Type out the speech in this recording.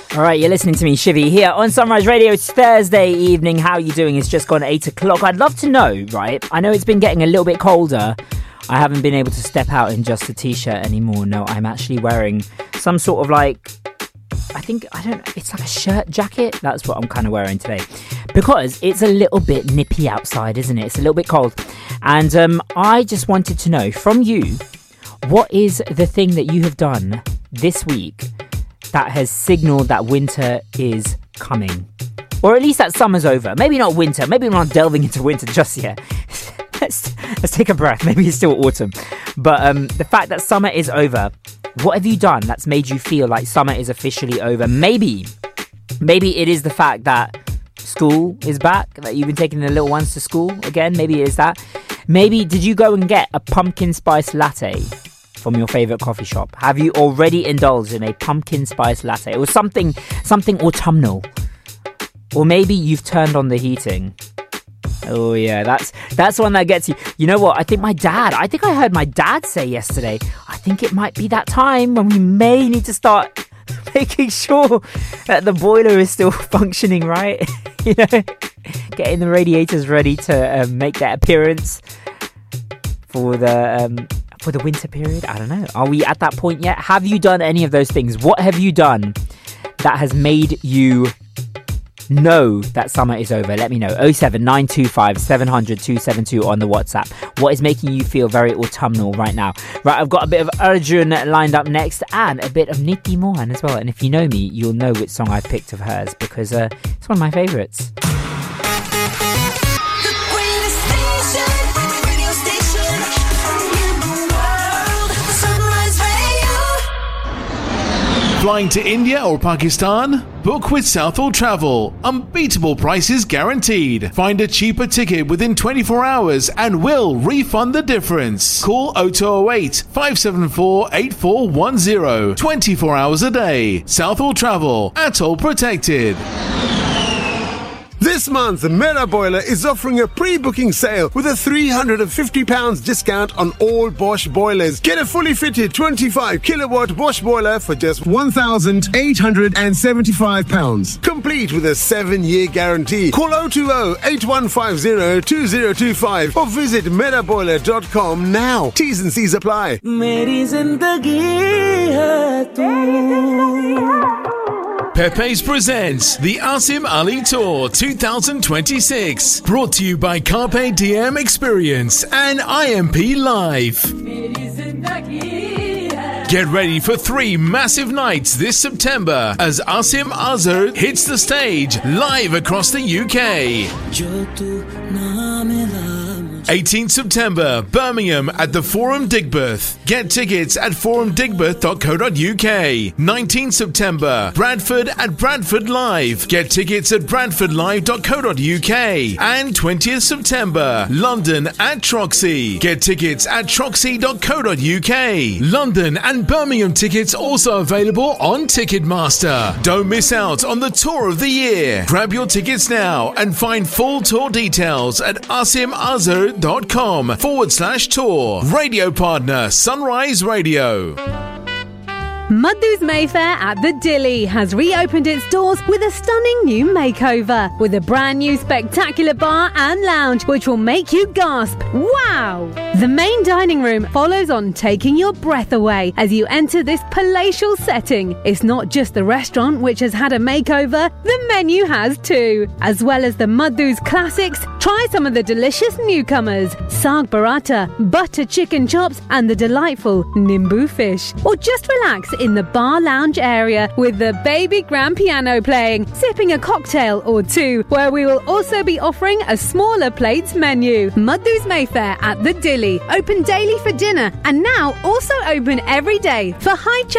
All right, you're listening to me, Shivy, here on Sunrise Radio. It's Thursday evening. How are you doing? It's just gone 8 o'clock. I'd love to know, right? I know it's been getting a little bit colder. I haven't been able to step out in just a t-shirt anymore. No, I'm actually wearing some sort of it's like a shirt jacket. That's what I'm kind of wearing today. Because it's a little bit nippy outside, isn't it? It's a little bit cold. And I just wanted to know from you, what is the thing that you have done this week that has signalled that winter is coming? Or at least that summer's over. Maybe not winter. Maybe we're not delving into winter just yet. Let's take a breath. Maybe it's still autumn. But the fact that summer is over, what have you done that's made you feel like summer is officially over? Maybe it is the fact that school is back, that you've been taking the little ones to school again. Maybe it is that. Maybe did you go and get a pumpkin spice latte from your favourite coffee shop? Have you already indulged in a pumpkin spice latte or something autumnal? Or maybe you've turned on the heating. Oh yeah, that's one that gets you. You know what? I think I heard my dad say yesterday, I think it might be that time when we may need to start making sure that the boiler is still functioning, right? You know, getting the radiators ready to make their appearance for the winter period. I don't know. Are we at that point yet? Have you done any of those things? What have you done that has made you know that summer is over? Let me know. 07925 700 272 on the WhatsApp. What is making you feel very autumnal right now? Right, I've got a bit of Arjun lined up next and a bit of Niti Mohan as well. And if you know me, you'll know which song I've picked of hers because it's one of my favourites. Flying to India or Pakistan? Book with Southall Travel. Unbeatable prices guaranteed. Find a cheaper ticket within 24 hours and we'll refund the difference. Call 0208 574 8410. 24 hours a day. Southall Travel. Atoll protected. This month, Mera Boiler is offering a pre-booking sale with a £350 discount on all Bosch boilers. Get a fully fitted 25 kilowatt Bosch boiler for just £1,875. Complete with a 7-year guarantee. Call 020-8150 2025 or visit meraboiler.com now. T's and C's apply. Meri zindagi hai tu. Pepe's presents the Asim Ali Tour 2026. Brought to you by Carpe Diem Experience and IMP Live. Get ready for 3 massive nights this September as Asim Azhar hits the stage live across the UK. 18th September, Birmingham at the Forum Digbeth. Get tickets at forumdigbeth.co.uk. 19th September, Bradford at Bradford Live. Get tickets at bradfordlive.co.uk. And 20th September, London at Troxy. Get tickets at troxy.co.uk. London and Birmingham tickets also available on Ticketmaster. Don't miss out on the tour of the year. Grab your tickets now and find full tour details at asimazhar.com/tour. Radio partner Sunrise Radio. Madhu's Mayfair at the Dilly has reopened its doors with a stunning new makeover with a brand new spectacular bar and lounge which will make you gasp. Wow! The main dining room follows on, taking your breath away as you enter this palatial setting. It's not just the restaurant which has had a makeover, the menu has too. As well as the Madhu's classics, try some of the delicious newcomers, Saag Paratha, butter chicken chops and the delightful Nimbu fish. Or just relax in the bar lounge area with the baby grand piano playing, sipping a cocktail or two, where we will also be offering a smaller plates menu. Madhu's Mayfair at the Dilly, open daily for dinner and now also open every day for high